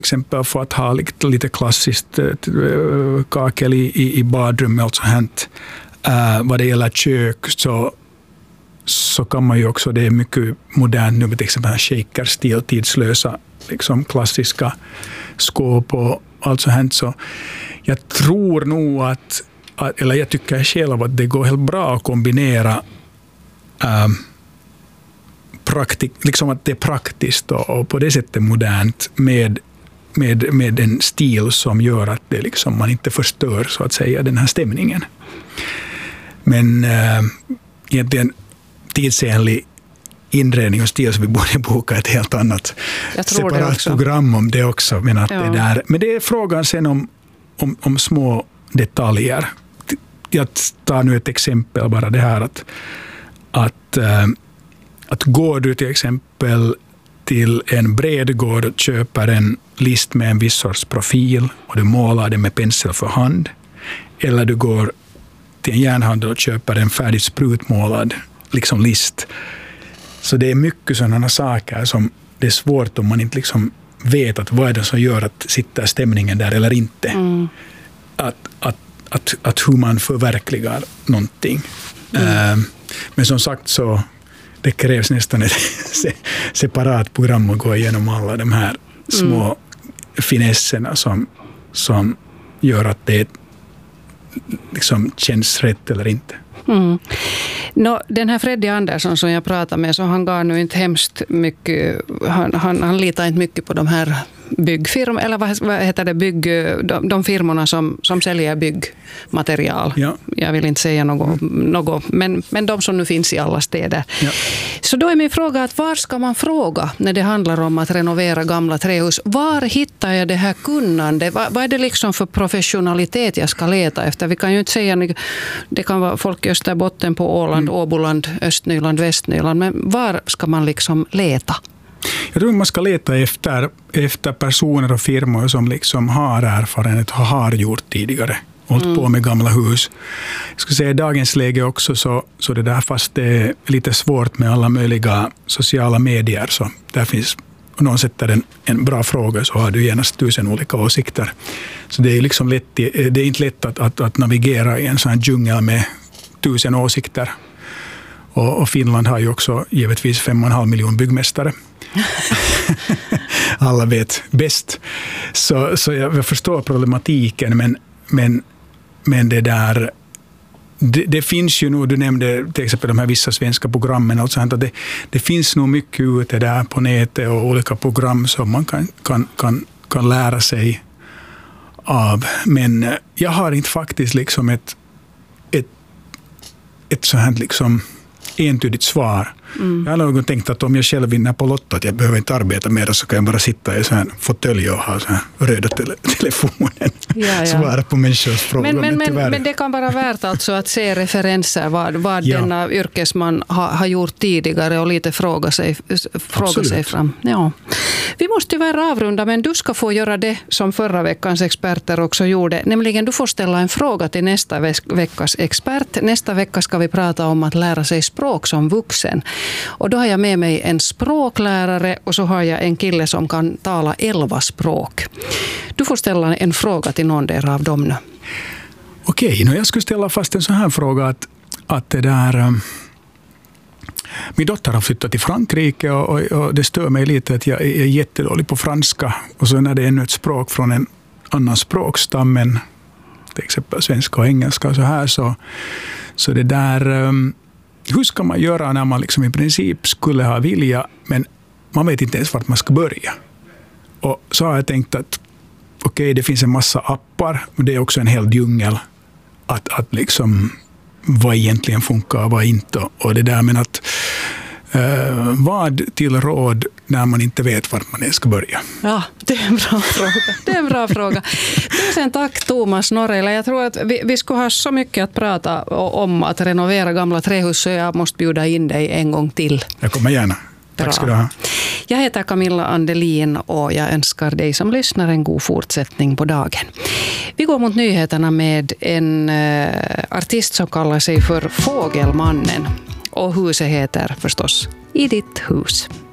exempel för att ha lite klassiskt kakel i badrummet och så hänt. Vad det gäller kök så kan man ju också, det är mycket modernt nu med till exempel shaker-stil, tidslösa liksom klassiska skåp och allt så hänt. Så jag tror nog eller jag tycker själv att det går helt bra att kombinera liksom att det är praktiskt och på det sättet modernt med en stil som gör att det liksom, man inte förstör så att säga den här stämningen. Men egentligen tidsenlig inredning och stil, så vi borde boka ett helt annat separat program om det också. Men, men det är frågan sen om små detaljer. Jag tar nu ett exempel bara det här att går du till exempel till en bredgård och köper en list med en viss sorts profil och du målar den med pensel för hand, eller du går till en järnhandel och köper en färdigt sprutmålad liksom list. Så det är mycket sådana saker som det är svårt om man inte liksom vet att vad är det som gör att sitta stämningen där eller inte. Mm. Att hur man förverkligar någonting. Men som sagt så det krävs nästan ett separat program att gå igenom alla de här små finesserna som gör att det liksom känns rätt eller inte. Mm. Den här Freddy Andersson som jag pratade med, så han gav nu inte hemskt mycket, han litar inte mycket på de här byggfirmor, eller vad heter det, de firmorna som säljer byggmaterial. Ja. Jag vill inte säga något men de som nu finns i alla städer. Ja. Så då är min fråga att var ska man fråga när det handlar om att renovera gamla trähus? Var hittar jag det här kunnande? Vad är det liksom för professionalitet jag ska leta efter? Vi kan ju inte säga, det kan vara folk i Österbotten, på Åland, Åboland, Östnyland, Västnyland, men var ska man liksom leta? Jag tror man ska leta efter personer och firmor som liksom har erfarenhet och har gjort tidigare. Hållit på med gamla hus. Jag skulle säga i dagens läge också så det där, fast det är lite svårt med alla möjliga sociala medier, så där finns, om någon sätter en bra fråga så har du genast 1000 olika åsikter. Så det är liksom det är inte lätt att navigera i en sån här djungel med 1000 åsikter. Och Finland har ju också givetvis 5,5 miljoner byggmästare. Alla vet bäst. Så jag förstår problematiken, men det där, det finns ju nog, du nämnde till exempel de här vissa svenska programmen och sånt, att det finns nog mycket ute där på nätet och olika program som man kan lära sig av. Men jag har inte faktiskt liksom ett så här liksom entydigt svar. Jag har nog tänkt att om jag själv vinner på Lotto att jag behöver inte arbeta mer, så kan jag bara sitta i så här fåtölj och ha så här röda telefonen. Svara på människors frågor. Men det kan vara värt alltså att se referenser vad denna yrkesman har gjort tidigare och lite fråga sig fram. Ja. Vi måste tyvärr avrunda, men du ska få göra det som förra veckans experter också gjorde. Nämligen du får ställa en fråga till nästa veckas expert. Nästa vecka ska vi prata om att lära sig språk som vuxen. Och då har jag med mig en språklärare och så har jag en kille som kan tala 11 språk. Du får ställa en fråga till någon där av dem nu. Okej, jag skulle ställa fast en sån här fråga att det där... Min dotter har flyttat till Frankrike och det stör mig lite att jag är jättedålig på franska. Och så när det är ännu ett språk från en annan språkstam än till exempel svenska och engelska och så här, så det där... Hur ska man göra när man liksom i princip skulle ha vilja, men man vet inte ens vart man ska börja? Och så har jag tänkt att okej, det finns en massa appar, men det är också en hel djungel att liksom vad egentligen funkar och vad inte. Och det där, men att vad till råd när man inte vet vart man ska börja? Ja, det är en bra fråga. Tusen tack Thomas Norrela. Jag tror att vi skulle ha så mycket att prata om att renovera gamla trähus, så jag måste bjuda in dig en gång till. Jag kommer gärna. Tack ska du ha. Jag heter Camilla Andelin och jag önskar dig som lyssnar en god fortsättning på dagen. Vi går mot nyheterna med en artist som kallar sig för Fågelmannen. Och huset heter förstås I ditt hus.